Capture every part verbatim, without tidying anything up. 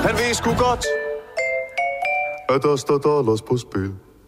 Han ved sgu godt, at der står dollars på spil.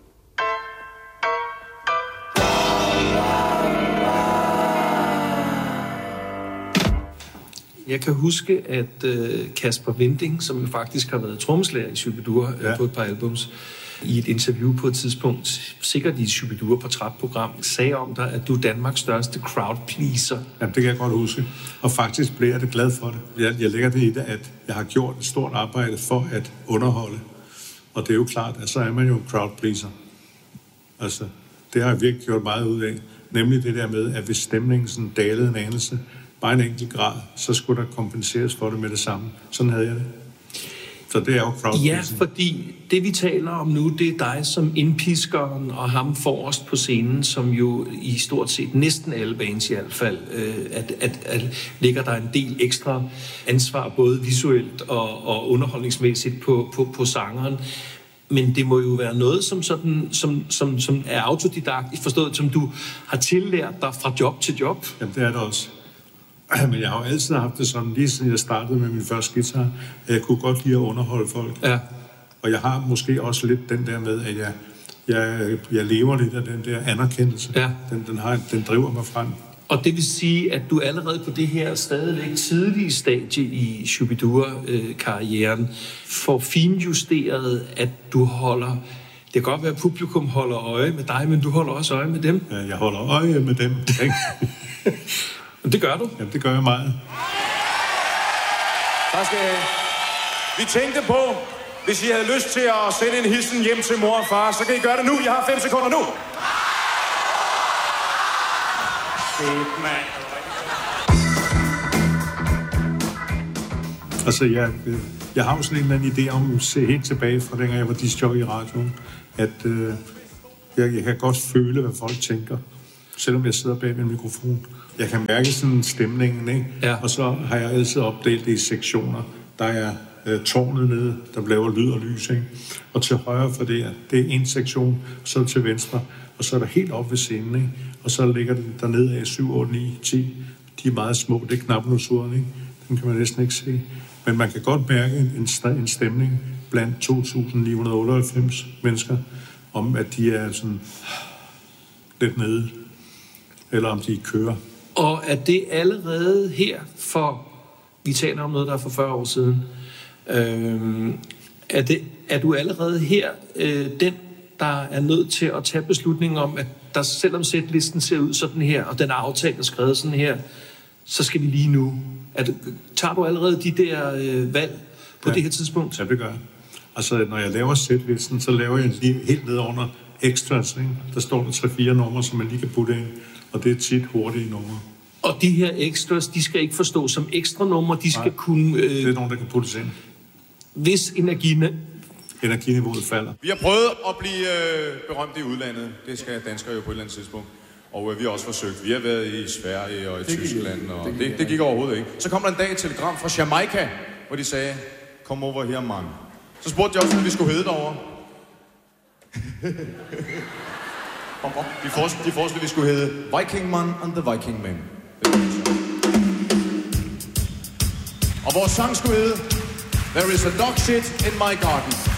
Jeg kan huske, at øh, Kasper Winding, som jo faktisk har været trommeslager i Shubidur ja. øh, på et par albums, i et interview på et tidspunkt, sikkert i Shubidur portrætprogram, sagde om dig, at du er Danmarks største crowd pleaser. Jamen, det kan jeg godt huske. Og faktisk blev jeg det glad for det. Jeg, jeg lægger det i det, at jeg har gjort et stort arbejde for at underholde. Og det er jo klart, at så er man jo en crowd pleaser. Altså, det har jeg virkelig gjort meget ud af. Nemlig det der med, at hvis stemningen sådan dalede en anelse, bare en enkelt grad, så skulle der kompenseres for det med det samme. Sådan havde jeg det. Så det er jo crowd Ja, fordi det vi taler om nu, det er dig som indpiskeren og ham forrest på scenen, som jo i stort set næsten alle bands i hvert fald, øh, at, at, at ligger der en del ekstra ansvar, både visuelt og, og underholdningsmæssigt på, på, på sangeren. Men det må jo være noget, som, sådan, som, som, som er autodidakt, forstået, som du har tillært dig fra job til job. Jamen, det er det også. Men jeg har jo altid haft det sådan, lige siden jeg startede med min første guitar, at jeg kunne godt lide at underholde folk. Ja. Og jeg har måske også lidt den der med, at jeg, jeg, jeg lever lidt af den der anerkendelse. Ja. Den, den, har, den driver mig frem. Og det vil sige, at du allerede på det her stadigvæk tidlige stadie i Shubidur-karrieren får finjusteret, at du holder... Det kan godt være, at publikum holder øje med dig, men du holder også øje med dem. Ja, jeg holder øje med dem, ikke? Men det gør du. Jamen, det gør jeg meget. Tak skal jeg. Vi tænkte på, hvis I havde lyst til at sende en hilsen hjem til mor og far, så kan I gøre det nu. I har fem sekunder nu. Fedt, mand. Altså, jeg, jeg har jo sådan en eller anden idé om at se helt tilbage fra dengang jeg var discjockey i radioen, at øh, jeg, jeg kan godt føle, hvad folk tænker, selvom jeg sidder bag med en mikrofon. Jeg kan mærke sådan stemningen, ikke? Ja. Og så har jeg altid opdelt det i sektioner. Der er øh, tårnet nede, der laver lyd og lys, ikke? Og til højre for det, det er en sektion, så til venstre, og så er der helt op ved scenen, ikke? Og så ligger det dernede af syv, otte, ni, ti. De er meget små, det er knappenussurene, ikke? Den kan man næsten ikke se. Men man kan godt mærke en, en stemning blandt to tusind ni hundrede otteoghalvfems mennesker, om at de er sådan lidt nede, eller om de kører. Og er det allerede her for, vi taler om noget, der er for fyrre år siden, øh, er, det, er du allerede her øh, den, der er nødt til at tage beslutningen om, at der, selvom sætlisten ser ud sådan her, og den er aftalt og skrevet sådan her, så skal vi lige nu. Er det, tager du allerede de der øh, valg på ja, det her tidspunkt? Ja, det gør jeg. Altså, når jeg laver sætlisten, så laver jeg lige helt ned under extras, ikke? Der står der tre-fire numre, som man lige kan putte ind, og det er tit hurtige numre. Og de her extras, de skal ikke forstås som ekstra numre, de skal Nej, kunne... Øh, det er nogen, der kan puttes ind. Hvis energine... energiniveauet falder. Vi har prøvet at blive øh, berømt i udlandet. Det skal danskere jo på et eller andet tidspunkt. Og øh, vi har også forsøgt. Vi har været i Sverige og i det Tyskland, og det, det, det gik overhovedet ikke. Så kom der en dag et telegram fra Jamaica, hvor de sagde, kom over her, mand. Så spurgte de også, hvad vi skulle hedde derovre. de, foreslog, de foreslog, at vi skulle hedde Viking Man and the Viking Men. Og vores sang skulle hedde There is a dog shit in my garden.